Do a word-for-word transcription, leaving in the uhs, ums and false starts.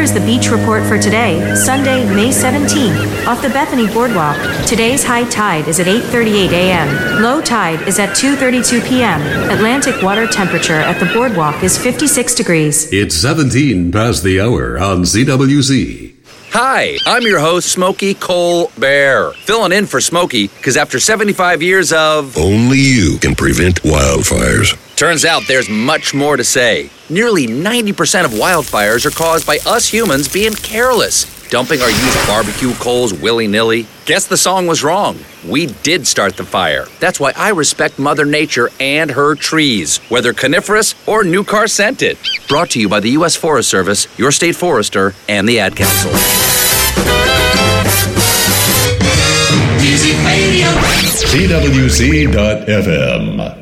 is the beach report for today, Sunday, May seventeenth, off the Bethany Boardwalk. Today's high tide is at eight thirty-eight a.m. Low tide is at two thirty-two p.m. Atlantic water temperature at the boardwalk is fifty-six degrees. It's seventeen past the hour on Z W Z. Hi, I'm your host, Smokey Colbert. Filling in for Smokey, because after seventy-five years of... Only you can prevent wildfires. Turns out there's much more to say. Nearly ninety percent of wildfires are caused by us humans being careless, dumping our used barbecue coals willy-nilly. Guess the song was wrong. We did start the fire. That's why I respect Mother Nature and her trees, whether coniferous or new car scented. Brought to you by the U S Forest Service, your state forester, and the Ad Council. Z W Z dot F M